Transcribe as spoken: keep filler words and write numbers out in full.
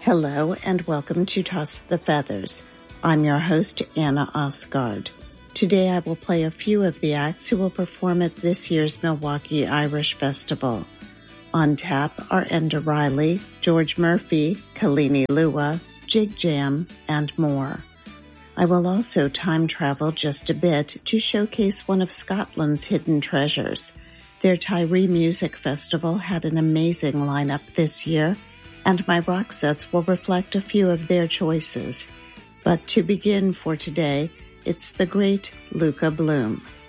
Hello and welcome to Toss the Feathers. I'm your host, Anna Osgard. Today I will play a few of the acts who will perform at this year's Milwaukee Irish Festival. On tap are Enda Riley, George Murphy, Kalini Lua, Jig Jam, and more. I will also time travel just a bit to showcase one of Scotland's hidden treasures. Their Tiree Music Festival had an amazing lineup this year, and my rock sets will reflect a few of their choices. But to begin for today, it's the great Luka Bloom.